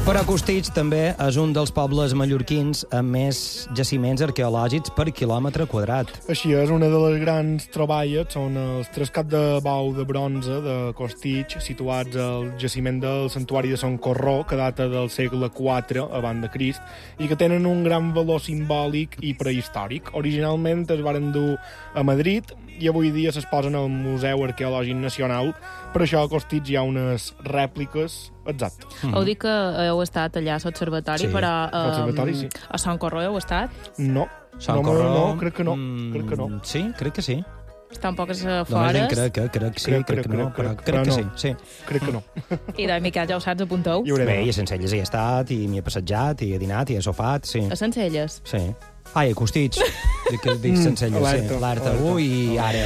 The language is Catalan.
Però Costitx també és un dels pobles mallorquins amb més jaciments arqueològics per quilòmetre quadrat. Així és, una de les grans troballes són els 3 caps de bou de bronze de Costitx, situats al jaciment del santuari de Sant Corró, que data del segle IV abans de Crist, i que tenen un gran valor simbòlic i prehistòric. Originalment es varen dur a Madrid i avui dia s'exposen al Museu Arqueològic Nacional. Per això a Costitx hi ha unes rèpliques exactes. Heu dit que heu estat allà a l'observatori, Sí, però l'observatori, sí. a Sant Corró heu estat? No, Sant no, Corró... no, crec que no. Crec que no. Sí, crec que sí. Estan poques Només fores. crec que sí, crec que no, però crec que sí. Sí. Crec que no. I de Miquel, ja ho saps, apunteu? Hi hauré Bé, d'anar. i a Sencelles hi he estat, i m'hi he passejat, i he dinat, i he sofat, sí. A Sencelles? Sí. Ai, a Costitx. Dic Sencelles, sí. Alerta, Alerta. alerta. Ui, ara...